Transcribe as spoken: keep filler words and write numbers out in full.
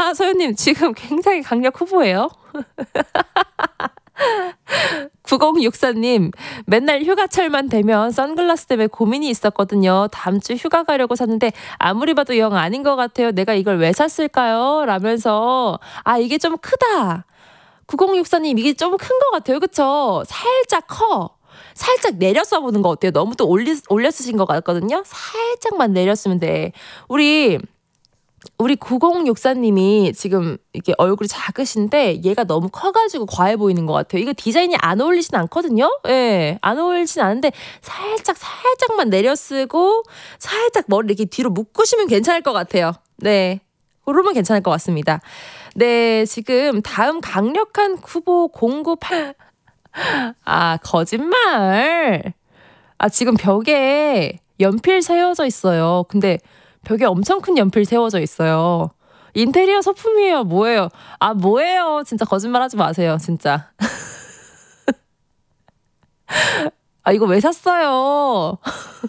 아, 소연님, 지금 굉장히 강력 후보예요. 구공육사님, 맨날 휴가철만 되면 선글라스 때문에 고민이 있었거든요. 다음 주 휴가 가려고 샀는데 아무리 봐도 영 아닌 것 같아요. 내가 이걸 왜 샀을까요? 라면서, 아, 이게 좀 크다. 구공육사님, 이게 좀 큰 것 같아요. 그쵸? 살짝 커. 살짝 내려 써보는 거 어때요? 너무 또 올리, 올려 쓰신 것 같거든요? 살짝만 내려 쓰면 돼. 우리, 우리 구공육사님이 지금 이렇게 얼굴이 작으신데 얘가 너무 커가지고 과해 보이는 것 같아요. 이거 디자인이 안 어울리진 않거든요? 예, 안 어울리진 않은데 살짝, 살짝만 내려 쓰고 살짝 머리 이렇게 뒤로 묶으시면 괜찮을 것 같아요. 네. 그러면 괜찮을 것 같습니다. 네, 지금 다음 강력한 후보 공구팔. 아, 거짓말. 아, 지금 벽에 연필 세워져 있어요. 근데 벽에 엄청 큰 연필 세워져 있어요. 인테리어 소품이에요. 뭐예요? 아, 뭐예요? 진짜 거짓말 하지 마세요. 진짜. 아, 이거 왜 샀어요?